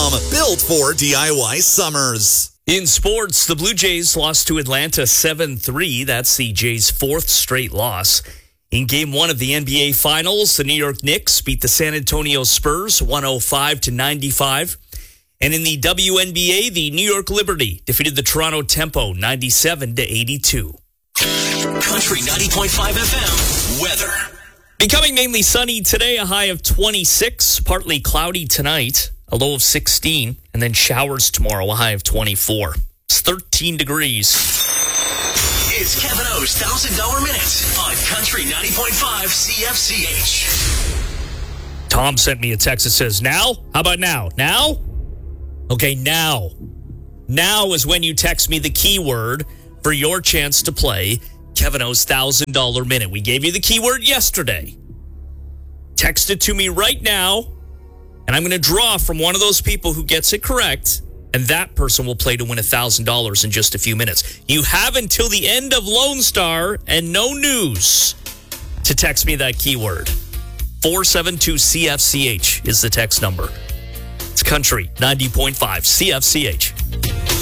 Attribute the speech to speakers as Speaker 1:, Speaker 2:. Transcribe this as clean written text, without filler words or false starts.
Speaker 1: built for DIY summers.
Speaker 2: In sports, the Blue Jays lost to Atlanta 7-3. That's the Jays' fourth straight loss. In Game 1 of the NBA Finals, the New York Knicks beat the San Antonio Spurs 105-95. And in the WNBA, the New York Liberty defeated the Toronto Tempo 97-82.
Speaker 3: Country 90.5 FM weather.
Speaker 2: Becoming mainly sunny today, a high of 26, partly cloudy tonight, a low of 16, and then showers tomorrow, a high of 24. It's 13 degrees.
Speaker 3: It's Kevin O's $1,000 Minute on Country 90.5 CFCH.
Speaker 2: Tom sent me a text that says, now? How about now? Now? Okay, now. Now is when you text me the keyword for your chance to play Kevin O's $1,000 Minute. We gave you the keyword yesterday. Text it to me right now, and I'm going to draw from one of those people who gets it correct, and that person will play to win $1,000 in just a few minutes. You have until the end of Lone Star and no news to text me that keyword. 472-CFCH is the text number. It's Country 90.5 CFCH.